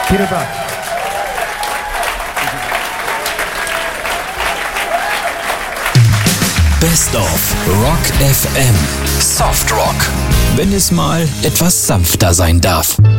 Vielen Dank. Best of Rock FM. Soft Rock. Wenn es mal etwas sanfter sein darf.